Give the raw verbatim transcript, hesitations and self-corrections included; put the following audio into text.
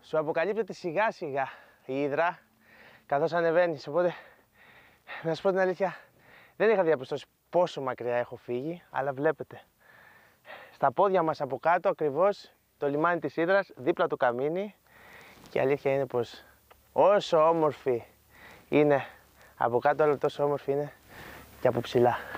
σου αποκαλύπτεται σιγά σιγά η Ύδρα καθώς ανεβαίνεις, οπότε να σου πω την αλήθεια, δεν είχα διαπιστώσει πόσο μακριά έχω φύγει, αλλά βλέπετε στα πόδια μας από κάτω ακριβώς το λιμάνι της Ύδρας, δίπλα του καμίνι, και η αλήθεια είναι πως όσο όμορφη είναι από κάτω, αλλά τόσο όμορφη είναι και από ψηλά.